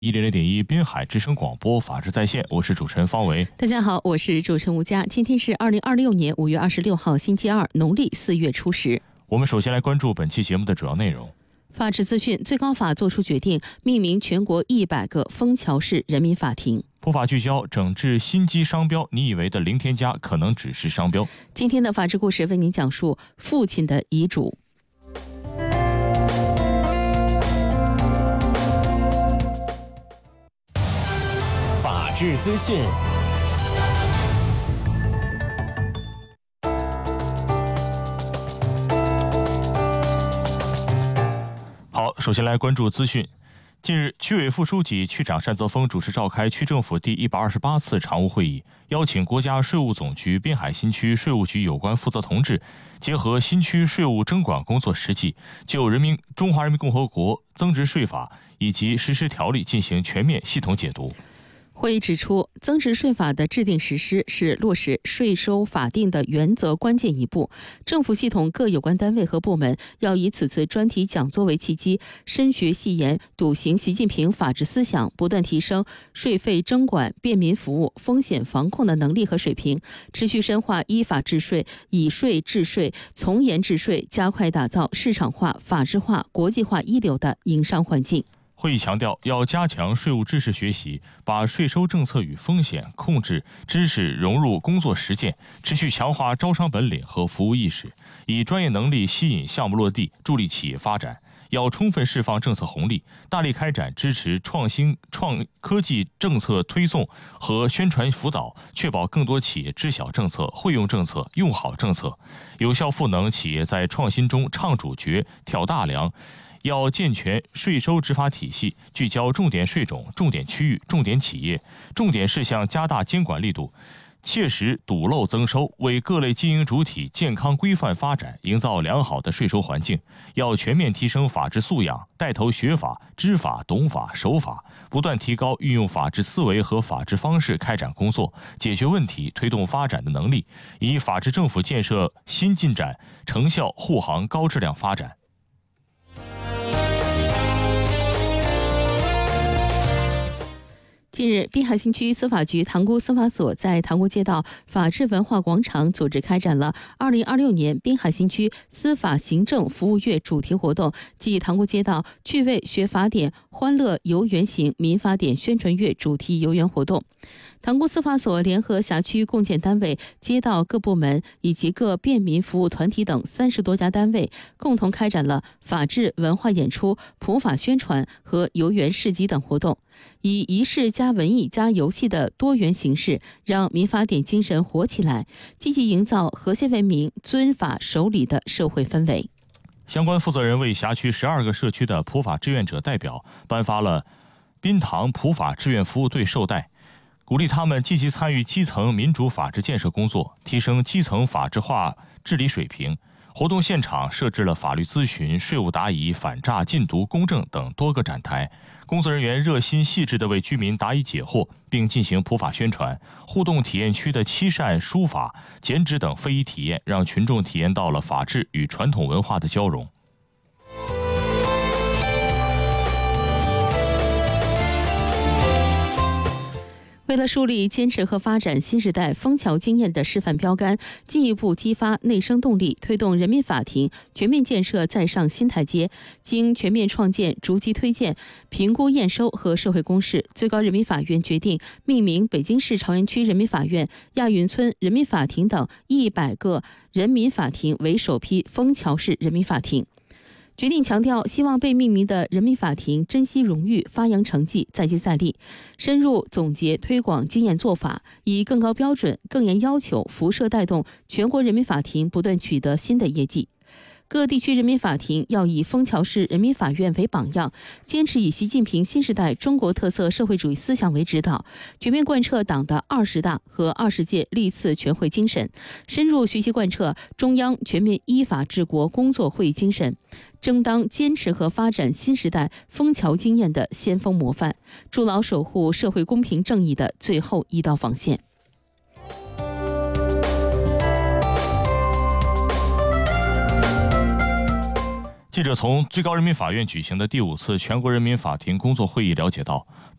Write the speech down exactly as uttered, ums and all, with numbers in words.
一零零点一滨海之声广播法治在线，我是主持人方维。 大家好，我是主持人吴佳。今天是二零二六年五月二十六号星期二，农历四月初十。 我们首先来关注本期节目的主要内容。 法治资讯：最高法作出决定，命名全国一百个枫桥市人民法庭。 普法聚焦，整治心机商标，你以为的零添加可能只是商标。 今天的法治故事为您讲述父亲的遗嘱。 法治资讯。 好，首先来关注资讯。近日，区委副书记、区长单泽峰主持召开区政府第一百二十八次常务会议，邀请国家税务总局滨海新区税务局有关负责同志，结合新区税务征管工作实际，就人民中华人民共和国增值税法以及实施条例进行全面系统解读。 会议指出，增值税法的制定实施是落实税收法定的原则关键一步。政府系统各有关单位和部门要以此次专题讲座为契机，深学细研，笃行习近平法治思想，不断提升税费征管、便民服务、风险防控的能力和水平，持续深化依法治税、以税治税、从严治税，加快打造市场化、法治化、国际化一流的营商环境。 会议强调，要加强税务知识学习，把税收政策与风险控制知识融入工作实践，持续强化招商本领和服务意识，以专业能力吸引项目落地，助力企业发展。要充分释放政策红利，大力开展支持创新创科技政策推送和宣传辅导，确保更多企业知晓政策、会用政策、用好政策，有效赋能企业在创新中唱主角、挑大梁。要健全税收执法体系，聚焦重点税种、重点区域、重点企业、重点事项，加大监管力度，切实堵漏增收，为各类经营主体健康规范发展营造良好的税收环境。要全面提升法治素养，带头学法、知法、懂法、守法，不断提高运用法治思维和法治方式开展工作、解决问题、推动发展的能力，以法治政府建设新进展、成效护航高质量发展。 近日，滨海新区司法局塘沽司法所在塘沽街道法治文化广场组织开展了二零二六年滨海新区司法行政服务月主题活动暨塘沽街道趣味学法典欢乐游园行民法典宣传月主题游园活动。塘沽司法所联合辖区共建单位、街道各部门以及各便民服务团体等三十多家单位，共同开展了法治文化演出、普法宣传和游园市集等活动，以仪式加文艺加游戏的多元形式，让民法典精神活起来，积极营造和谐文明、遵法守礼的社会氛围。 相关负责人为辖区十二个社区的普法志愿者代表颁发了滨塘普法志愿服务队绶带，鼓励他们积极参与基层民主法治建设工作，提升基层法治化治理水平。活动现场设置了法律咨询、税务答疑、反诈、禁毒、公证等多个展台，工作人员热心细致地为居民答疑解惑，并进行普法宣传。互动体验区的漆善、书法、剪纸等非遗体验，让群众体验到了法治与传统文化的交融。 为了树立坚持和发展新时代枫桥经验的示范标杆，进一步激发内生动力，推动人民法庭全面建设再上新台阶，经全面创建、逐级推荐、评估验收和社会公示，最高人民法院决定命名北京市朝阳区人民法院、亚运村人民法庭等一百个人民法庭为首批枫桥市人民法庭。决定强调，希望被命名的人民法庭珍惜荣誉、发扬成绩、再接再厉，深入总结推广经验做法，以更高标准、更严要求辐射带动全国人民法庭不断取得新的业绩。各地区人民法庭要以枫桥市人民法院为榜样，坚持以习近平新时代中国特色社会主义思想为指导，全面贯彻党的二十大和二十届历次全会精神，深入学习贯彻中央全面依法治国工作会议精神，争当坚持和发展新时代枫桥经验的先锋模范，筑牢守护社会公平正义的最后一道防线。 记者从最高人民法院举行的第五次全国人民法庭工作会议了解到，